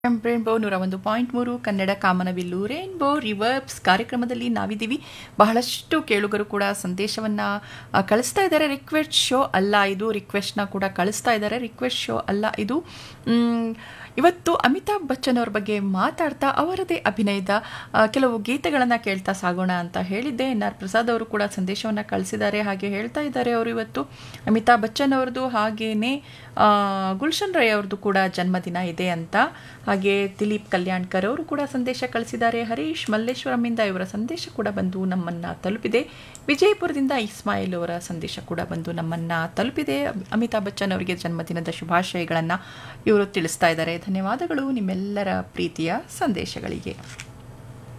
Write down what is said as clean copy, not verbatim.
Rainbow 101.3 Kannada ಕಾಮನಬಿಲ್ಲು rainbow reverbs ಕಾರ್ಯಕ್ರಮದಲ್ಲಿ ನಾವಿದ್ದೀವಿ. ಬಹಳಷ್ಟು ಕೇಳುಗರು ಕೂಡ ಸಂದೇಶವನ್ನು ಕಳಿಸ್ತಾ ಇದ್ದಾರೆ. ರಿಕ್ವೆಸ್ಟ್ ಶೋ ಅಲ್ಲ ಇದು, ರಿಕ್ವೆಸ್ಟ್ನ ಕೂಡ ಕಳಿಸ್ತಾ ಇದ್ದಾರೆ. ರಿಕ್ವೆಸ್ಟ್ ಶೋ ಅಲ್ಲ ಇದು. ಇವತ್ತು ಅಮಿತಾಬ್ ಬಚ್ಚನ್ ಅವ್ರ ಬಗ್ಗೆ ಮಾತಾಡ್ತಾ ಅವರದೇ ಅಭಿನಯದ ಕೆಲವು ಗೀತೆಗಳನ್ನು ಕೇಳ್ತಾ ಸಾಗೋಣ ಅಂತ ಹೇಳಿದ್ದೆ. NR ಪ್ರಸಾದ್ ಅವರು ಕೂಡ ಸಂದೇಶವನ್ನು ಕಳಿಸಿದ್ದಾರೆ. ಹಾಗೆ ಹೇಳ್ತಾ ಇದ್ದಾರೆ ಅವರು ಇವತ್ತು ಅಮಿತಾಬ್ ಬಚ್ಚನ್ ಅವ್ರದ್ದು ಹಾಗೇನೆ ಗುಲ್ಶನ್ ರೈ ಅವ್ರದ್ದು ಕೂಡ ಜನ್ಮದಿನ ಇದೆ ಅಂತ. ಹಾಗೆ ದಿಲೀಪ್ ಕಲ್ಯಾಣ್ಕರ್ ಅವರು ಕೂಡ ಸಂದೇಶ ಕಳಿಸಿದ್ದಾರೆ. ಹರೀಶ್ ಮಲ್ಲೇಶ್ವರಮಿಂದ ಇವರ ಸಂದೇಶ ಕೂಡ ಬಂದು ನಮ್ಮನ್ನು ತಲುಪಿದೆ. ವಿಜಯಪುರದಿಂದ ಇಸ್ಮಾಯಿಲ್ ಅವರ ಸಂದೇಶ ಕೂಡ ಬಂದು ನಮ್ಮನ್ನು ತಲುಪಿದೆ. ಅಮಿತಾಬ್ ಬಚ್ಚನ್ ಅವರಿಗೆ ಜನ್ಮದಿನದ ಶುಭಾಶಯಗಳನ್ನು ಇವರು ತಿಳಿಸ್ತಾ ಇದ್ದಾರೆ. ಧನ್ಯವಾದಗಳು ನಿಮ್ಮೆಲ್ಲರ ಪ್ರೀತಿಯ ಸಂದೇಶಗಳಿಗೆ.